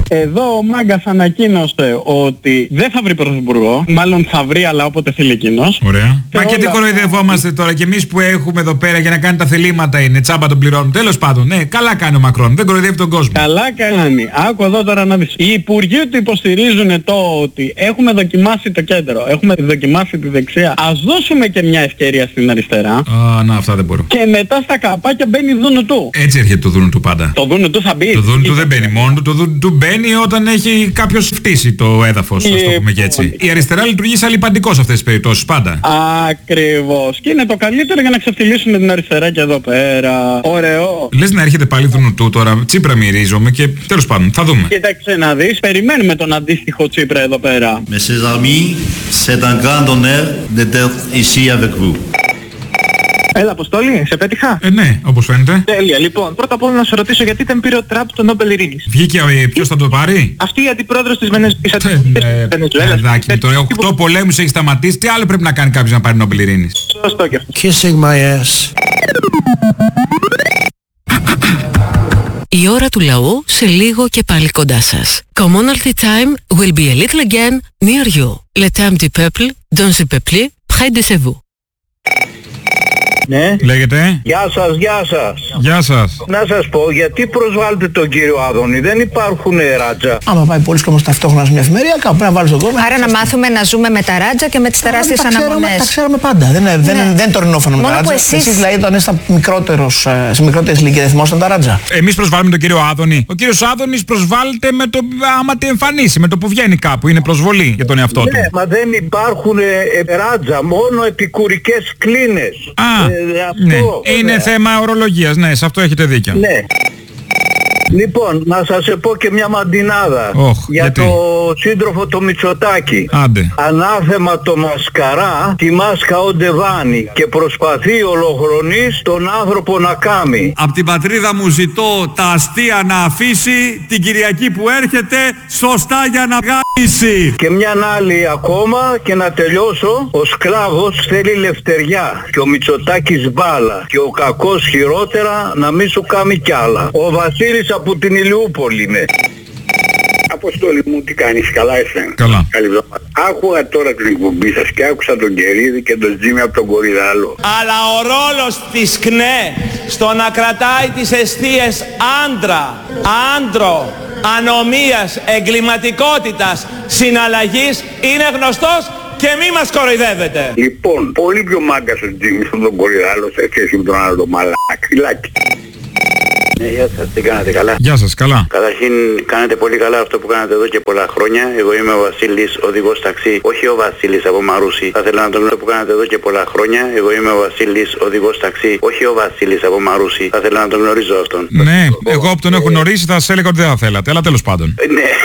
Εδώ ο Μάγκας ανακοίνωσε ότι δεν θα βρει πρωθυπουργό. Μάλλον θα βρει, αλλά όποτε θέλει εκείνος. Ωραία. Μα και τι κοροϊδευόμαστε τώρα, και εμείς που έχουμε εδώ πέρα για να κάνει τα θελήματα είναι, τσάμπα τον πληρώνουν. Τέλος πάντων, ναι, καλά κάνει ο Μακρόν, δεν κοροϊδεύει τον κόσμο. Καλά κάνει. Άκου εδώ τώρα να δεις. Οι υπουργοί του υποστηρίζουν το ότι έχουμε δοκιμάσει το κέντρο, έχουμε δοκιμάσει τη δεξιά. Ας δώσουμε και μια ευκαιρία στην αριστερά. Α, να, αυτά δεν μπορώ. Και μετά στα καπάκια μπαίνει δούνου του. Έτσι έρχεται το δούνου του πάντα. Το δούνου του θα μπει. Το δούνου του δεν μπαίνει μόνο του, το δούνου του μπαίνει όταν έχει κάποιος φτύσει το έδαφος, ας το πούμε και έτσι. Η αριστερά λειτουργεί σαν λιπαντικό σε αυτές τις περιπτώσεις πάντα. Ακριβώς. Και είναι το καλύτερο για να ξεφτυλίσουν την αριστερά και εδώ πέρα. Ωραίο. Λες να έρχεται πάλι δούνου του τώρα, Τσίπρα μυρίζομαι και τέλος πάντων, θα δούμε. Κοίταξε να δεις, περιμένουμε τον αντίστοιχο Τσίπρα εδώ πέρα. Mes chers amis, c'est un grand honneur d'être ici avec vous. Έλα, Αποστόλη, σε πέτυχα. Ναι, όπως φαίνεται. Τέλεια, λοιπόν. Πρώτα απ' όλα να σε ρωτήσω γιατί δεν πήρε ο Τραμπ το Νόμπελ Ειρήνης. Βγήκε ποιος θα το πάρει? Αυτή η αντιπρόεδρος της Βενεζουέλας. Παιδάκι, τώρα 8 πολέμους έχει σταματήσει. Τι άλλο πρέπει να κάνει κάποιος να πάρει Νόμπελ Ειρήνης? Σωστό και αυτό. Kissing my ass. Η ώρα του λαού σε λίγο και πάλι κοντά σας. Commonalty time will be a little again near you. Le temps du peuple, dans le peuple, près de chez vous. Ναι. Λέγεται. Γεια σας, γεια σας. Γεια σας. Να σας πω, γιατί προσβάλλετε τον κύριο Άδωνη, δεν υπάρχουν ράτζα. Άμα πάει πολλοί κόσμος ταυτόχρονα σε μια εφημερία, κάπου πρέπει να βάλεις τον κόσμο. Άρα να μάθουμε να ζούμε με τα ράτζα και με τις τεράστιες αναμονές. Τα ξέραμε πάντα. Δεν το ρινόφωνο με τα ράτζα. Εσείς δηλαδή όταν είστε σε μικρότερες ηλικίες θυμόσασταν τα ράτζα. Εμείς προσβάλλουμε τον κύριο Άδωνη. Ο κύριος Άδωνης προσβάλλεται με το άμα τη εμφανίσει, με το που βγαίνει κάπου. Είναι προσβολή για τον εαυτό του. Ναι, μα δεν υπάρχουν ράτζα, μόνο επικουρικές κλίνες. Ναι. Είναι θέμα ορολογίας, ναι, σε αυτό έχετε δίκιο. Ναι. Λοιπόν, να σας πω και μια μαντινάδα για γιατί? το σύντροφο το Μητσοτάκη. Άντε. Ανάθεμα το μασκαρά, τη μάσκα ο Ντεβάνη και προσπαθεί ολοχρονής τον άνθρωπο να κάμει. Απ' την πατρίδα μου ζητώ τα αστεία να αφήσει την Κυριακή που έρχεται σωστά για να γάμισει. Και μια άλλη ακόμα και να τελειώσω. Ο σκλάβος θέλει λευτεριά και ο Μητσοτάκης μπάλα και ο κακός χειρότερα να μην σου κάμει κι άλλα. Ο Βασίλης από την Ηλιούπολη είμαι. Αποστόλη μου, τι κάνεις, καλά είσαι? Καλά. Καλή εβδομάδα. Άκουγα τώρα την εκπομπή σας και άκουσα τον Κερίδη και τον Τζίμι από τον Κορυδάλο. Αλλά ο ρόλος της ΚΝΕ στο να κρατάει τις εστίες άντρο, ανομίας, εγκληματικότητας, συναλλαγής είναι γνωστός και μη μας κοροϊδεύετε. Λοιπόν, πολύ πιο μάγκας ο Τζίμις από τον Κορυδάλο σε σχέση με τον άλλο το μαλάκριλάκι. Ναι, γεια σας, τι κάνατε, καλά? Γεια σας, καλά. Καταρχήν κάνετε πολύ καλά αυτό που κάνατε εδώ και πολλά χρόνια. Εγώ είμαι ο Βασίλης, οδηγός ταξί, όχι ο Βασίλης από Μαρούσι. Θα ήθελα να τον λέω που κάνατε εδώ και πολλά χρόνια. Εγώ είμαι ο Βασίλης, οδηγός ταξί, όχι ο Βασίλης από Μαρούσι. Θα ήθελα να τον γνωρίζω αυτόν. Ναι, εγώ που τον έχω γνωρίσει θα σας έλεγα ότι δεν θα θέλατε, αλλά τέλος πάντων. Ναι.